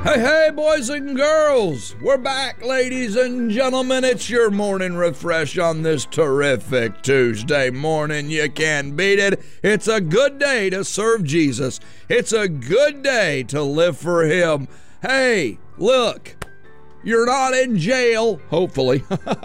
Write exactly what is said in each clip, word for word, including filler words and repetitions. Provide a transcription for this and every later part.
Hey, hey, boys and girls. We're back, ladies and gentlemen. It's your morning refresh on this terrific Tuesday morning. You can't beat it. It's a good day to serve Jesus. It's a good day to live for Him. Hey, look, you're not in jail, hopefully.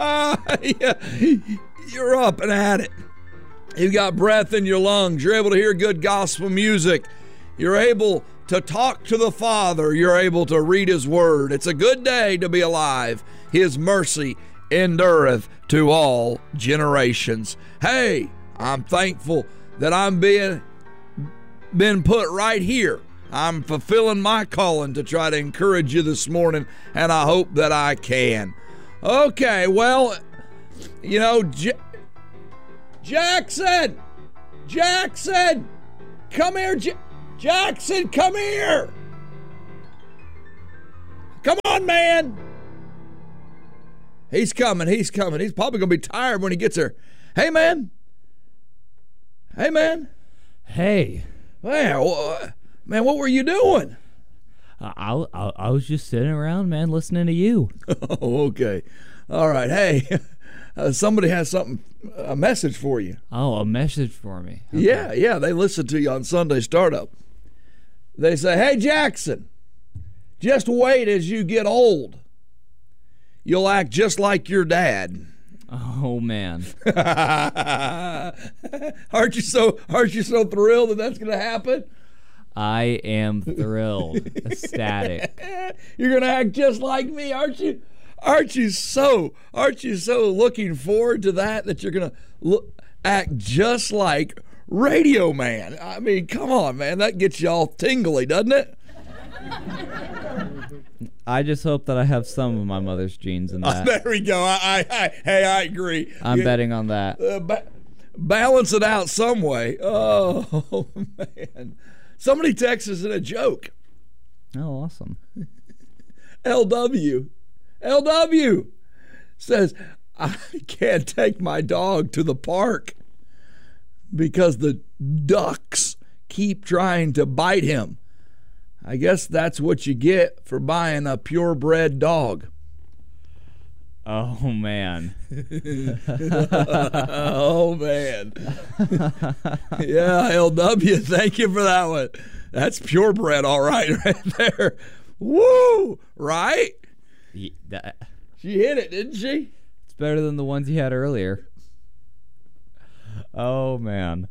You're up and at it. You've got breath in your lungs. You're able to hear good gospel music. You're able to talk to the Father. You're able to read His Word. It's a good day to be alive. His mercy endureth to all generations. Hey, I'm thankful that I'm being been put right here. I'm fulfilling my calling to try to encourage you this morning, and I hope that I can. Okay, well, you know, J- Jackson! Jackson! Come here, J- Jackson, come here! Come on, man! He's coming, he's coming. He's probably going to be tired when he gets there. Hey, man! Hey, man! Hey. Man, man, what were you doing? I, I, I was just sitting around, man, listening to you. Oh, okay. All right. Hey, uh, somebody has something, a message for you. Oh, a message for me. Okay. Yeah, yeah. They listen to you on Sunday Startup. They say, hey, Jackson, just wait as you get old. You'll act just like your dad. Oh, man. aren't you so aren't you so thrilled that that's going to happen? I am thrilled, ecstatic. You're going to act just like me, aren't you? Aren't you so aren't you so looking forward to that that you're going to look, act just like Radio Man? I mean, come on, man. That gets you all tingly, doesn't it? I just hope that I have some of my mother's genes in that. Oh, there we go. I, I, I, hey, I agree. I'm you, betting on that. Uh, ba- balance it out some way. Oh, man. Somebody texts us in a joke. Oh, awesome. L W. L W says, I can't take my dog to the park because the ducks keep trying to bite him. I guess that's what you get for buying a purebred dog. Oh, man. Oh, man. Yeah, L W, thank you for that one. That's purebred, all right, right there. Woo! Right? Yeah, that, She hit it, didn't she? it's better than the ones you had earlier. Oh, man.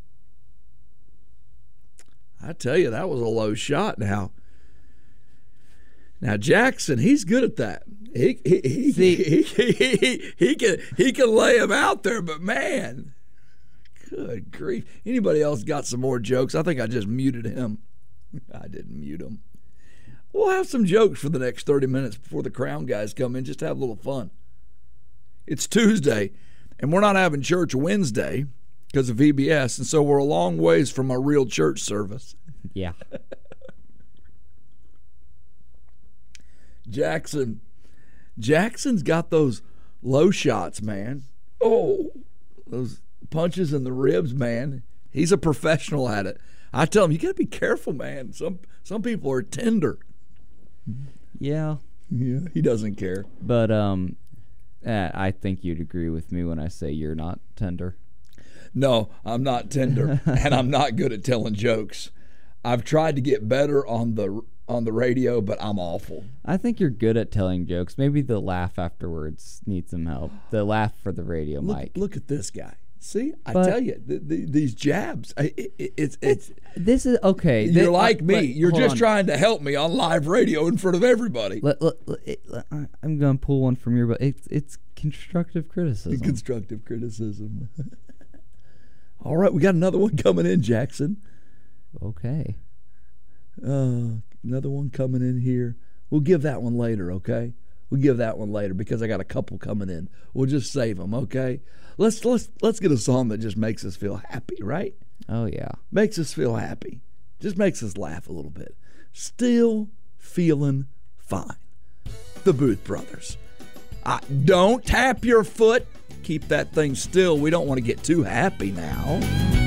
I tell you, that was a low shot now. Now, Jackson, he's good at that. He he he, See, he, he, he, he can he can lay him out there, but man, good grief! Anybody else got some more jokes? I think I just muted him. I didn't mute him. We'll have some jokes for the next thirty minutes before the Crown guys come in. Just have a little fun. It's Tuesday, and we're not having church Wednesday because of V B S, and so we're a long ways from a real church service. Yeah. Jackson, Jackson's got those low shots, man. Oh, those punches in the ribs, man. He's a professional at it. I tell him, you got to be careful, man. Some some people are tender. Yeah. Yeah, he doesn't care. But um, eh, I think you'd agree with me when I say you're not tender. No, I'm not tender, and I'm not good at telling jokes. I've tried to get better on the on the radio, but I'm awful. I think you're good at telling jokes. Maybe the laugh afterwards needs some help. The laugh for the radio Look, mic. look at this guy. See, I But- tell you, the, the, these jabs. I, it, it, it's it's. This is okay. You're Thi- like uh, me. let- You're hold just on. trying to help me on live radio in front of everybody. Let, let, let- it- let- I- I'm gonna pull one from your, but it's it's constructive criticism. Constructive criticism. All right, we got another one coming in, Jackson. Okay. Uh, another one coming in here. We'll give that one later, okay? We'll give that one later because I got a couple coming in. We'll just save them, okay? Let's let's let's get a song that just makes us feel happy, right? Oh yeah. Makes us feel happy. Just makes us laugh a little bit. Still feeling fine. The Booth Brothers. Uh, don't tap your foot. Keep that thing still. We don't want to get too happy now.